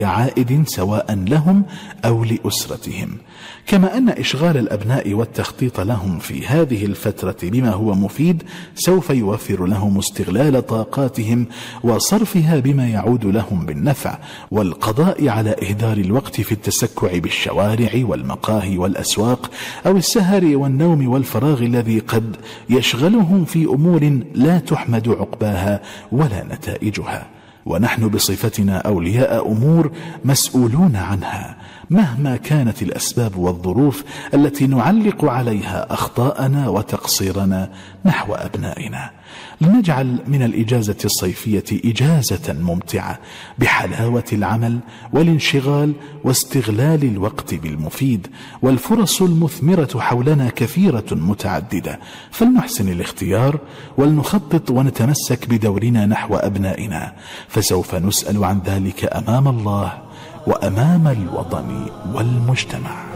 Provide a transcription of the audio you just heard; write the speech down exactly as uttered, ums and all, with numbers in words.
عائد سواء لهم أو لأسرتهم. كما أن إشغال الأبناء والتخطيط لهم في هذه الفترة بما هو مفيد سوف يوفر لهم استغلال طاقاتهم وصرفها بما يعود لهم بالنفع، والقضاء على إهدار الوقت في التسكع بالشوارع والمقاهي والأسواق أو السهر والنوم والفراغ الذي قد يشغلهم في أمور لا تحمد عقباها ولا نتائجها. ونحن بصفتنا أولياء أمور مسؤولون عنها مهما كانت الأسباب والظروف التي نعلق عليها أخطاءنا وتقصيرنا نحو أبنائنا. لنجعل من الإجازة الصيفية إجازة ممتعة بحلاوة العمل والانشغال واستغلال الوقت بالمفيد، والفرص المثمرة حولنا كثيرة متعددة، فلنحسن الاختيار ولنخطط ونتمسك بدورنا نحو أبنائنا، فسوف نسأل عن ذلك أمام الله وأمام الوطن والمجتمع.